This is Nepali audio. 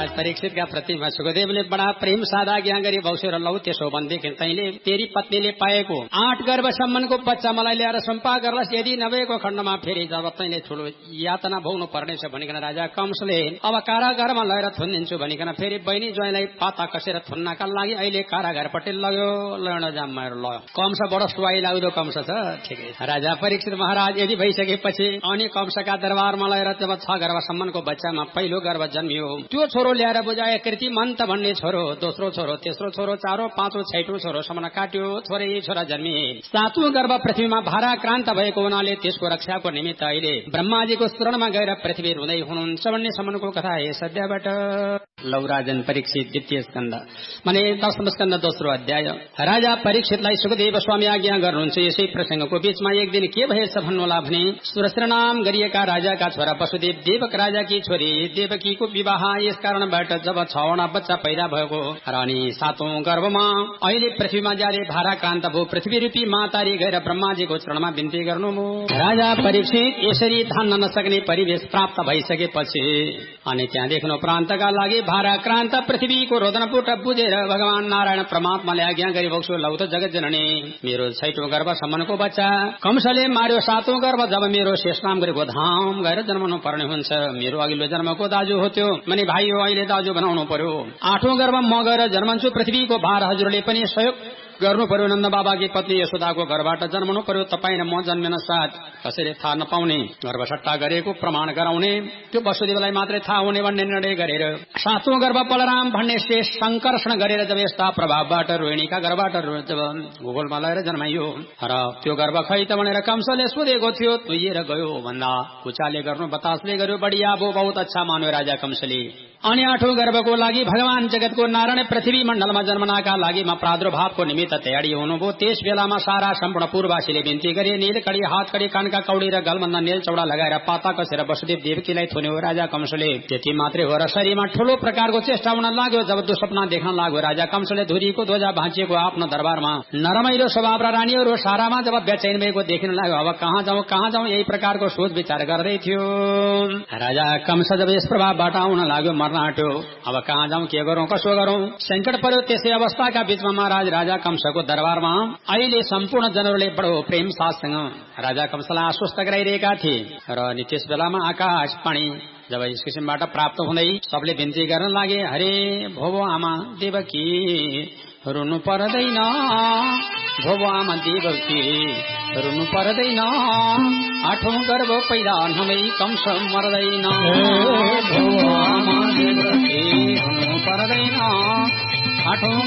महाराज परीक्षितका प्रतिमा सुखदेवले बडा प्रेम साथ आज्ञा गरी बौसेर लौ त्यसो भनेदेखि तैले तेरी पत्नीले पाएको 8 गर्भसम्मको बच्चा मलाई ल्याएर सम्पा गर्लास, यदि नभएको खण्डमा फेरि जब तैले ठूलो यातना भोग्नु पर्नेछ भनिकन राजा कंसले अब कारागारमा लगेर थुनिदिन्छु भनिकन फेरि बहिनी ज्वाइँलाई पाता कसेर थुन्नका लागि अहिले कारागारपट्टि लग्यो। कंस बडो सुवाई लाग्दो कंस छ। ठिकै राजा परीक्षित महाराज यदि भइसकेपछि अनि कंसका दरबारमा लगेर जब 6 गर्भसम्मको बच्चामा पहिलो गर्भ जन्मियो, त्यो छोरो ल्याएर बुझाए कृतिमन्त भन्ने छोरो, दोस्रो छोरो, तेस्रो छोरो, चारो, पाँचौं, छैटौं छोरोसम्म काट्यो, छोरा जन्मिए। 7औं गर्भ पृथ्वीमा भाराक्रान्त भएको हुनाले त्यसको रक्षाको निमित्त अहिले ब्रह्माजीको शरणमा गएर पृथ्वी रुँदै हुनुहुन्छ भन्ने सम्मको कथा हे सद्यबाट। लौ राजन परीक्षित द्वितीय स्कन्द माने 10औं स्कन्द दोस्रो अध्याय। राजा परीक्षितलाई सुखदेव स्वामी आज्ञा गर्नुहुन्छ। यसै प्रसंगको बीचमा एक दिन के भएछ भन्नुहोला भने, सुरश्र नाम गरिएका राजाका छोरा वसुदेव देवक राजाकी छोरी देवकीको विवाह यस कारणबाट जब 6वटा बच्चा पैदा भएको र अनि 7औं गर्भमा अहिले पृथ्वीमा ज्यादै भाराक्रान्त भयो, पृथ्वी रूपी मातारी गएर ब्रह्माजीको चरणमा बिन्ती गर्नुभयो। राजा परीक्षित यसरी धान्न नसक्ने परिवेश प्राप्त भइसकेपछि अनि त्यहाँदेखि प्रान्तका लागि भाराक्रान्त पृथ्वीको रोदनपुट बुझेर भगवान नारायण परमात्माले आज्ञा गरी बक्सो लौ त जगत जननी मेरो 6औं गर्भसम्मको बच्चा कंसले मार्यो। 7औं गर्भ जब मेरो शेष नाम गरेको धाम गएर जन्मनु पर्ने हुन्छ। मेरो अघिल्लो जन्मको दाजु हो त्यो भने भाइ हो, अहिले दाजु बनाउनु पर्यो। 8औं गर्भ म गएर जन्मन्छु। पृथ्वीको भार हजुरले पनि सहयोग गर्नु पर्यो। नन्द बाबाकी पत्नी यशोदाको घरबाट जन्मनु पर्यो। तपाईँ र म जन्मिन साथ कसैले थाहा नपाउने, गर्भसट्टा गरेको प्रमाण गराउने, त्यो वसुदेवलाई मात्रै थाहा हुने भन्ने निर्णय गरेर 7औं गर्भ बलराम भन्ने शेष संकर्षण गरेर जब यस्ता प्रभावबाट रोहिणीका घरबाट जब भूगोलमा लगेर जन्माइयो र त्यो गर्भ खै त भनेर कंसले सोधेको थियो। तुइएर गयो भन्दा कुचाले गर्नु बतासले गर्यो। बढिया भो, बहुत अच्छा मान्यो राजा कंसले। अनि 8औं गर्भको लागि भगवान जगतको नारायण पृथ्वी मण्डलमा जन्मनाका लागि प्रादुर्भावको निमित्त तयारी हुनुभयो। त्यस बेलामा सारा सम्पूर्ण पूर्ववासीले बिन्ती गरे। नीलकडी, हातकडी, कानका कौडी र गलमन्द नेल चौडा लगाएर पाता कसेर वसुदेव देवकीलाई थुन्यो राजा कंसले। त्यति मात्रै हो र शरीरमा ठूलो प्रकारको चेष्टा हुन लाग्यो। जब दुःस्वप्न देख्न लाग्यो राजा कंसले धुरीको ध्वजा भाँचिएको आफ्नो दरबारमा नरमाइलो स्वभाव र रानीहरू सारामा जब बेचैन भएको देखिन लाग्यो। अब कहाँ जाउँ यही प्रकारको सोच विचार गर्दै थियो। राजा कंस जब यस प्रभावबाट आउन लाग्यो, आट्यो। अब कहाँ जाउँ, के गरौँ, कसो गरौँ, संकट पर्यो। त्यसै अवस्थाका बीचमा महाराज राजा कंसको दरबारमा अहिले सम्पूर्ण जनहरूले बडो प्रेम साथसँग राजा कंसलाई आश्वस्त गराइरहेका थिए। र अनि त्यस बेलामा आकाश पानी जब यस किसिमबाट प्राप्त हुँदै सबले बिन्ती गर्न लागे। हरे भोभो आमा देवकी रुनु पर्दैन, भोभो आमा देवकी रुनु पर्दैन, 8औं गर्भ पैदा नभई कंस मर्दैन। भोभो आमा देवकी रुनु पर्दैन, 8औं